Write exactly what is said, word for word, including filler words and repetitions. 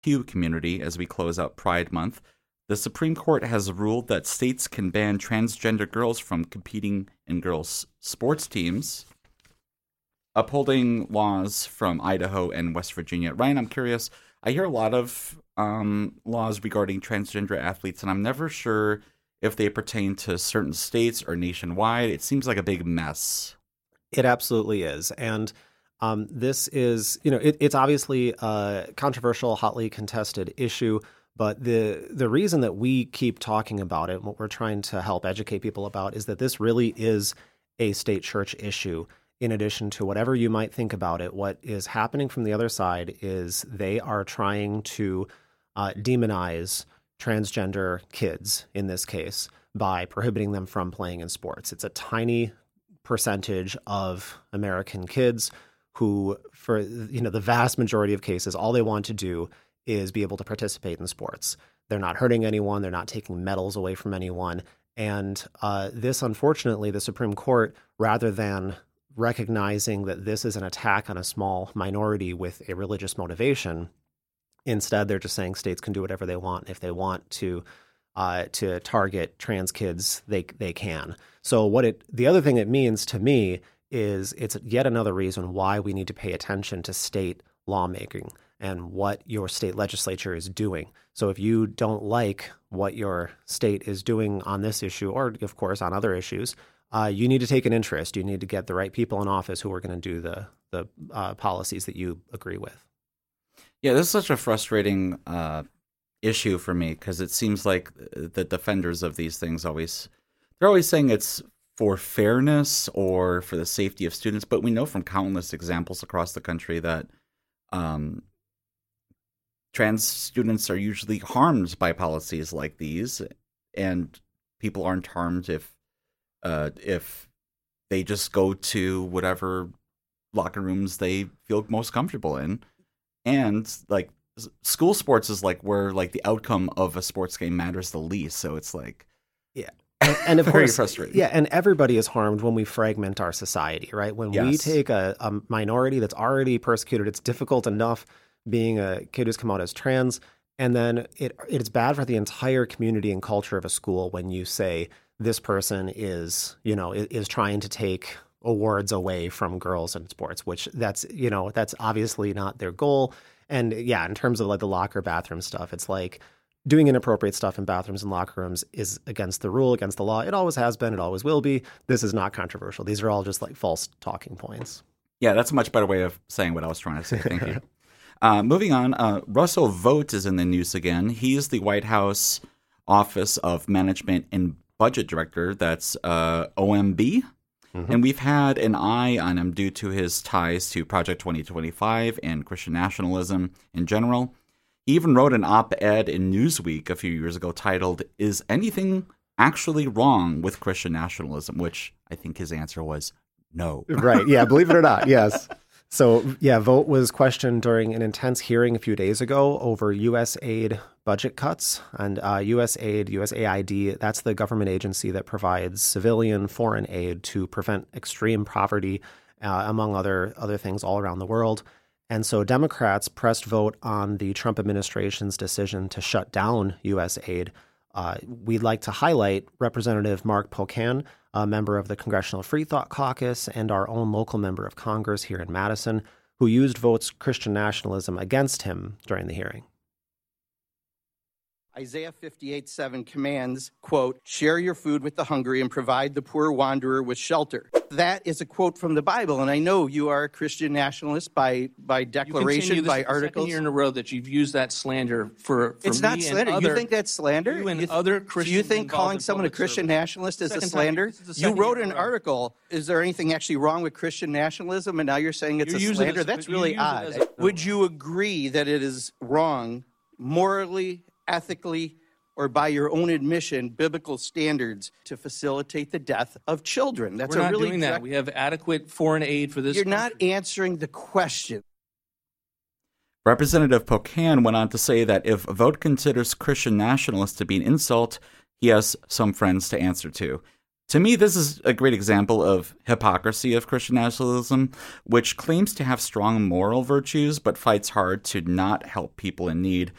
Q community as we close out Pride Month. The Supreme Court has ruled that states can ban transgender girls from competing in girls' sports teams, upholding laws from Idaho and West Virginia. Ryan, I'm curious. I hear a lot of um, laws regarding transgender athletes, and I'm never sure if they pertain to certain states or nationwide. It seems like a big mess. It absolutely is. And um, this is, you know, it, it's obviously a controversial, hotly contested issue. But the the reason that we keep talking about it, what we're trying to help educate people about, is that this really is a state church issue. In addition to whatever you might think about it, what is happening from the other side is they are trying to uh, demonize transgender kids, in this case, by prohibiting them from playing in sports. It's a tiny percentage of American kids who, for you know, the vast majority of cases, all they want to do is be able to participate in sports. They're not hurting anyone. They're not taking medals away from anyone. And uh, this, unfortunately, the Supreme Court, rather than recognizing that this is an attack on a small minority with a religious motivation, instead they're just saying states can do whatever they want. If they want to uh, to target trans kids, they they can. So what it the other thing it means to me is it's yet another reason why we need to pay attention to state lawmaking and what your state legislature is doing. So if you don't like what your state is doing on this issue, or of course on other issues, uh, you need to take an interest. You need to get the right people in office who are going to do the the uh, policies that you agree with. Yeah, this is such a frustrating uh, issue for me because it seems like the defenders of these things always, they're always saying it's for fairness or for the safety of students, but we know from countless examples across the country that um, trans students are usually harmed by policies like these, and people aren't harmed if uh, if they just go to whatever locker rooms they feel most comfortable in. And like school sports is like where like the outcome of a sports game matters the least. So it's like, yeah. And, and of very course, frustrating. Yeah, and everybody is harmed when we fragment our society, right? When yes. we take a, a minority that's already persecuted, it's difficult enough being a kid who's come out as trans, and then it it's bad for the entire community and culture of a school when you say this person is, you know, is, is trying to take awards away from girls in sports, which that's, you know, that's obviously not their goal. And yeah, in terms of like the locker bathroom stuff, it's like doing inappropriate stuff in bathrooms and locker rooms is against the rule, against the law. It always has been. It always will be. This is not controversial. These are all just like false talking points. Yeah, that's a much better way of saying what I was trying to say. Thank you. Uh, moving on, uh, Russell Vought is in the news again. He's the White House Office of Management and Budget Director. That's uh, O M B. Mm-hmm. And we've had an eye on him due to his ties to Project twenty twenty-five and Christian nationalism in general. He even wrote an op-ed in Newsweek a few years ago titled, "Is Anything Actually Wrong with Christian Nationalism?" Which I think his answer was no. Right. Yeah. Believe it or not. Yes. So, yeah, Vought was questioned during an intense hearing a few days ago over U S aid budget cuts. And uh, U S aid, U S A I D, that's the government agency that provides civilian foreign aid to prevent extreme poverty, uh, among other other things all around the world. And so Democrats pressed Vought on the Trump administration's decision to shut down U S aid. Uh, we'd like to highlight Representative Mark Pocan, a member of the Congressional Free Thought Caucus and our own local member of Congress here in Madison, who used Vought's Christian nationalism against him during the hearing. Isaiah fifty-eight seven commands, quote, "Share your food with the hungry and provide the poor wanderer with shelter." That is a quote from the Bible, and I know you are a Christian nationalist by by declaration, you by this articles. Second year in a row that you've used that slander for, for it's me not slander. And other, you think that's slander? You and you th- other Do Christians. you think calling in someone a Christian service. nationalist is a Second slander? Time, you wrote an row. article. Is there anything actually wrong with Christian nationalism? And now you're saying it's You're a slander. it as, That's you really use it odd. as a- Would you agree that it is wrong, morally, ethically, or by your own admission, biblical standards to facilitate the death of children? That's We're a not really doing that. direct- We have adequate foreign aid for this. You're country. not answering the question. Representative Pocan went on to say that if Vought considers Christian nationalists to be an insult, he has some friends to answer to. To me, this is a great example of hypocrisy of Christian nationalism, which claims to have strong moral virtues but fights hard to not help people in need